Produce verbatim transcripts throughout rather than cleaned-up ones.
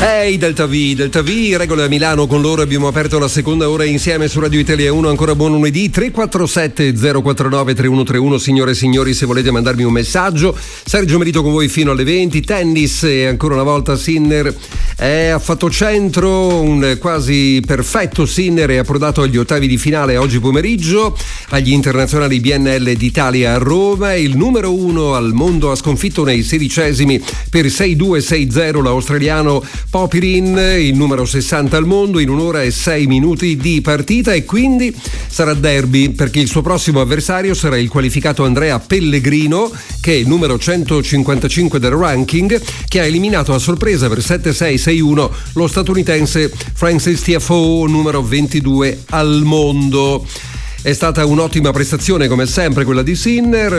Ehi, hey, Delta V, Delta V, regole a Milano, con loro abbiamo aperto la seconda ora insieme su Radio Italia uno, ancora buon lunedì. Tre quattro sette zero quattro nove tre uno tre uno, signore e signori, se volete mandarmi un messaggio. Sergio Merito con voi fino alle venti. Tennis, e ancora una volta Sinner è ha fatto centro, un quasi perfetto Sinner è approdato agli ottavi di finale oggi pomeriggio agli internazionali B N L d'Italia a Roma. Il numero uno al mondo ha sconfitto nei sedicesimi per sei due sei zero l'australiano Popyrin, il numero sessanta al mondo, in un'ora e sei minuti di partita, e quindi sarà derby perché il suo prossimo avversario sarà il qualificato Andrea Pellegrino, che è il numero centocinquantacinque del ranking, che ha eliminato a sorpresa per sette sei sei uno lo statunitense Francis Tiafoe, numero ventidue al mondo. È stata un'ottima prestazione come sempre quella di Sinner,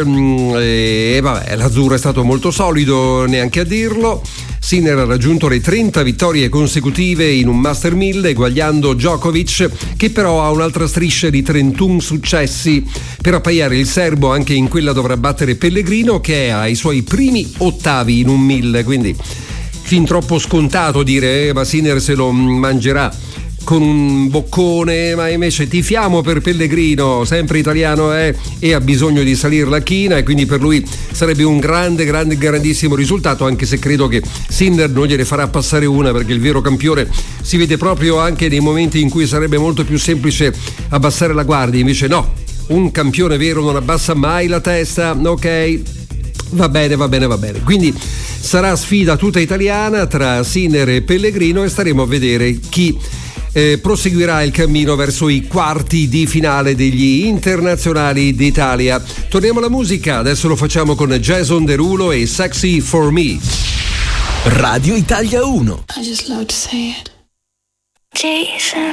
e vabbè, l'azzurro è stato molto solido, neanche a dirlo. Sinner ha raggiunto le trenta vittorie consecutive in un Master mille, eguagliando Djokovic, che però ha un'altra striscia di trentuno successi. Per appaiare il serbo anche in quella dovrà battere Pellegrino, che è ai suoi primi ottavi in un mille, quindi fin troppo scontato dire eh, ma Sinner se lo mangerà con un boccone, ma invece tifiamo per Pellegrino, sempre italiano è, e ha bisogno di salire la china, e quindi per lui sarebbe un grande, grande, grandissimo risultato, anche se credo che Sinner non gliene farà passare una, perché il vero campione si vede proprio anche nei momenti in cui sarebbe molto più semplice abbassare la guardia, invece no, un campione vero non abbassa mai la testa, ok? Va bene, va bene, va bene. Quindi sarà sfida tutta italiana tra Sinner e Pellegrino, e staremo a vedere chi Eh, proseguirà il cammino verso i quarti di finale degli internazionali d'Italia. Torniamo alla musica, adesso lo facciamo con Jason Derulo e Sexy for Me. Radio Italia uno. I just love to say it. Jason